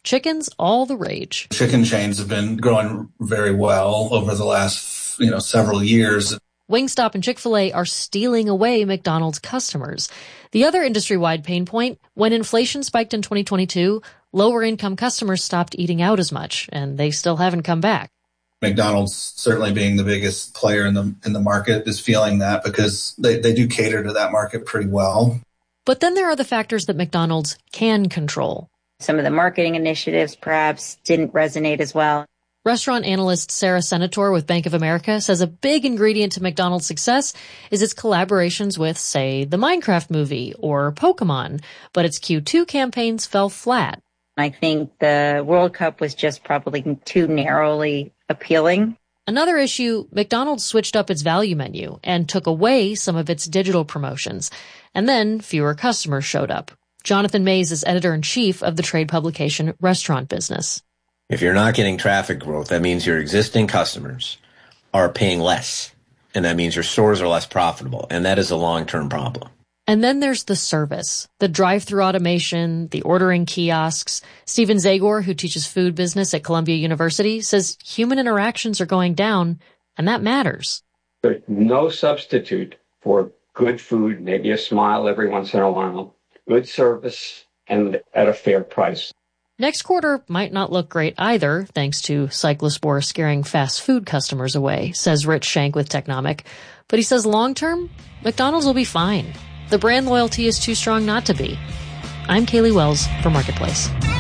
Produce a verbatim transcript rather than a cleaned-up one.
chicken's all the rage. Chicken chains have been growing very well over the last, you know, several years. Wingstop and Chick-fil-A are stealing away McDonald's customers. The other industry-wide pain point, when inflation spiked in twenty twenty-two, lower-income customers stopped eating out as much, and they still haven't come back. McDonald's, certainly being the biggest player in the in the market, is feeling that because they, they do cater to that market pretty well. But then there are the factors that McDonald's can control. Some of the marketing initiatives perhaps didn't resonate as well. Restaurant analyst Sarah Senator with Bank of America says a big ingredient to McDonald's success is its collaborations with, say, the Minecraft movie or Pokemon, but its Q two campaigns fell flat. I think the World Cup was just probably too narrowly appealing. Another issue, McDonald's switched up its value menu and took away some of its digital promotions. And then fewer customers showed up. Jonathan Mays is editor-in-chief of the trade publication Restaurant Business. If you're not getting traffic growth, that means your existing customers are paying less. And that means your stores are less profitable. And that is a long-term problem. And then there's the service, the drive-through automation, the ordering kiosks. Stephen Zagor, who teaches food business at Columbia University, says human interactions are going down, and that matters. There's no substitute for good food, maybe a smile every once in a while, good service, and at a fair price. Next quarter might not look great either, thanks to cyclospore scaring fast food customers away, says Rich Shank with Technomic. But he says long-term, McDonald's will be fine. The brand loyalty is too strong not to be. I'm Kaylee Wells for Marketplace.